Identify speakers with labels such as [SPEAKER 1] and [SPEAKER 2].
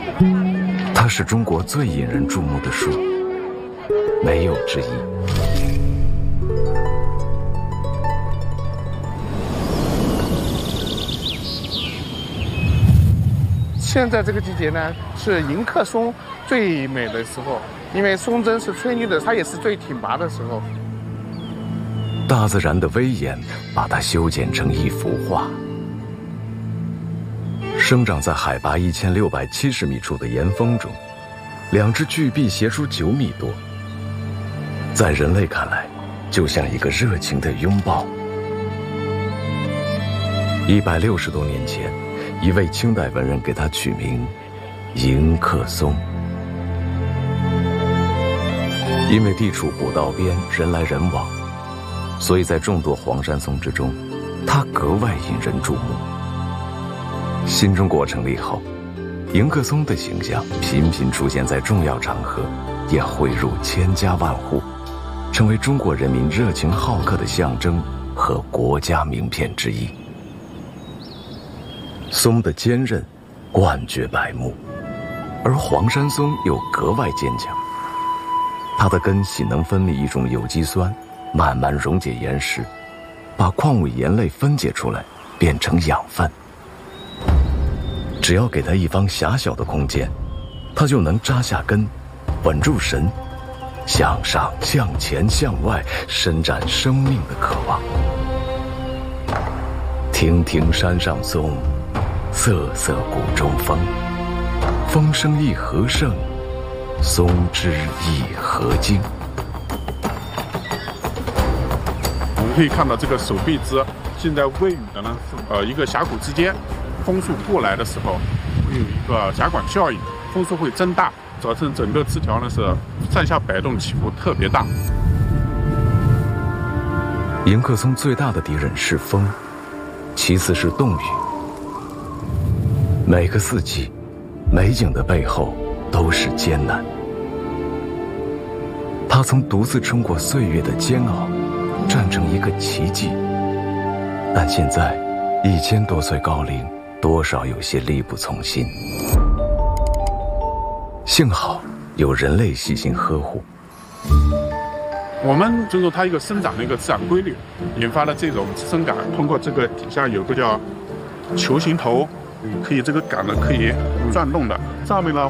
[SPEAKER 1] 它是中国最引人注目的树，没有之一。
[SPEAKER 2] 现在这个季节呢，是迎客松最美的时候，因为松针是翠绿的，它也是最挺拔的时候。
[SPEAKER 1] 大自然的威严把它修剪成一幅画。生长在海拔1670米处的岩峰中，两只巨臂斜出9米多，在人类看来，就像一个热情的拥抱。160多年前，一位清代文人给它取名迎客松。因为地处古道边，人来人往，所以在众多黄山松之中，它格外引人注目。新中国成立后，迎客松的形象频频出现在重要场合，也汇入千家万户，成为中国人民热情好客的象征和国家名片之一。松的坚韧冠绝百目，而黄山松又格外坚强。它的根系能分泌一种有机酸，慢慢溶解岩石，把矿物盐类分解出来，变成养分。只要给它一方狭小的空间，它就能扎下根，稳住神，向上、向前、向外伸展生命的渴望。亭亭山上松，瑟瑟谷中风。风声一何盛，松枝一何精。
[SPEAKER 3] 我们可以看到这个手臂枝现在位于的呢一个峡谷之间，风速过来的时候会有一个狭管效应，风速会增大，造成整个枝条呢是上下摆动起伏特别大。
[SPEAKER 1] 迎客松最大的敌人是风，其次是冻雨。每个四季，美景的背后都是艰难。它曾独自撑过岁月的煎熬，站成一个奇迹。但现在1000多岁高龄，多少有些力不从心。幸好有人类细心呵护。
[SPEAKER 3] 我们尊重它一个生长的一个自然规律，引发了这种支撑杆。通过这个底下有个叫球形头，可以这个杆呢可以转动的，上面呢